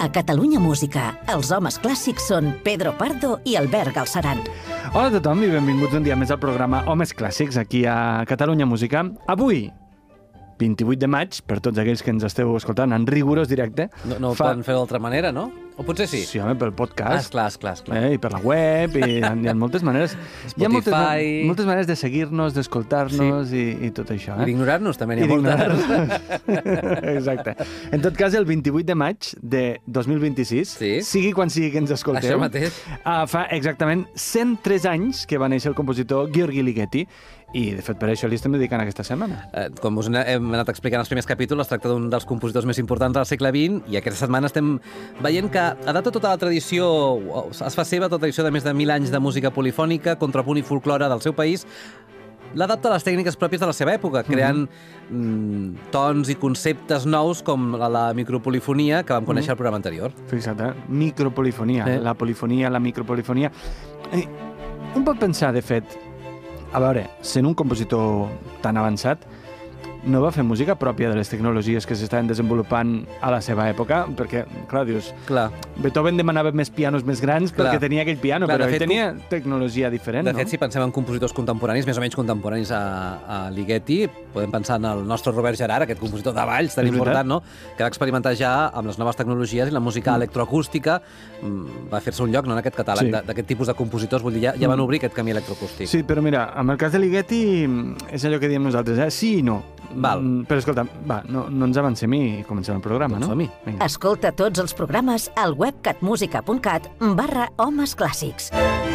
A Catalunya Música, els homes clàssics són Pedro Pardo i Albert Galceran. Hola a tothom i benvinguts un dia més al programa Homes Clàssics aquí a Catalunya Música. Avui, 28 de maig, per tots aquells que ens esteu escoltant en rigorós directe. No ho poden fer d'altra manera, no? O potser sí? Sí, home, pel podcast. Clar. I per la web, i hi ha moltes maneres. Spotify. Hi ha moltes maneres de seguir-nos, d'escoltar-nos i tot això. I d'ignorar-nos, també n'hi ha moltes. Exacte. En tot cas, el 28 de maig de 2026, sigui quan sigui que ens escolteu, això mateix. Fa exactament 103 anys que va néixer el compositor György Ligeti, i, de fet, per això li estem dedicant aquesta setmana. Com us hem anat explicant els primers capítols, es tracta d'un dels compositors més importants del segle XX, i aquesta setmana estem veient que adapta tota la tradició, es fa seva tota la tradició de més de 1.000 anys de música polifònica, contrapunt i folklore del seu país, l'adapta a les tècniques pròpies de la seva època, creant tons i conceptes nous com la micropolifonia que vam conèixer al programa anterior. Fixa't, micropolifonia, la polifonia, la micropolifonia. Un pot pensar, de fet, a veure, sent un compositor tan avançat, no va fer música pròpia de les tecnologies que s'estaven desenvolupant a la seva època, perquè, clar, dius, Beethoven demanava més pianos més grans perquè tenia aquell piano, però ell tenia tecnologia diferent, no? De fet, si pensem en compositors contemporanis, més o menys contemporanis a Ligeti, podem pensar en el nostre Robert Gerhard, aquest compositor de balls tan important, no? Que va experimentar ja amb les noves tecnologies i la música electroacústica, va fer-se un lloc en aquest catàleg d'aquest tipus de compositors, vull dir, ja van obrir aquest camí electroacústic. Sí, però mira, amb el cas de Ligeti és allò que diem nosaltres, sí i no. Però escolta, no ens avancem i comencem el programa, no? Escolta tots els programes al web catmusica.cat/homesclàssics.